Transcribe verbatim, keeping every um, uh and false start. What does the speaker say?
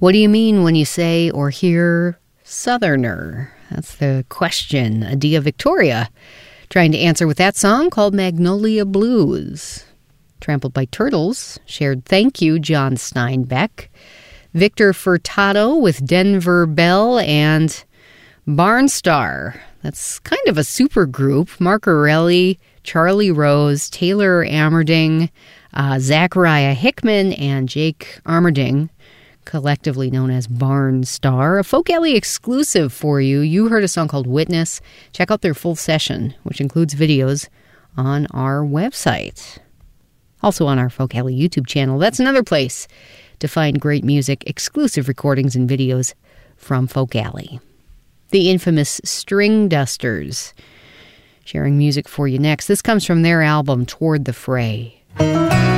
What do you mean when you say or hear Southerner? That's the question. Adia Victoria trying to answer with that song called Magnolia Blues. Trampled by Turtles shared Thank You, John Steinbeck. Victor Furtado with Denver Bell and Barnstar. That's kind of a super group. Mark Orelli, Charlie Rose, Taylor Amerding, uh, Zachariah Hickman, and Jake Armerding, collectively known as Barnstar. A Folk Alley exclusive for you. You heard a song called Witness. Check out their full session, which includes videos on our website. Also on our Folk Alley YouTube channel. That's another place to find great music, exclusive recordings, and videos from Folk Alley. The infamous String Dusters sharing music for you next. This comes from their album Toward the Fray.